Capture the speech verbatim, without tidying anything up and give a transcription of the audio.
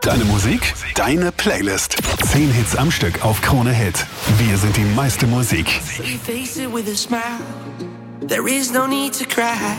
Deine Musik, deine Playlist. Zehn Hits am Stück auf Krone Hit. Wir sind die meiste Musik. So you face it with a smile. There is no need to cry.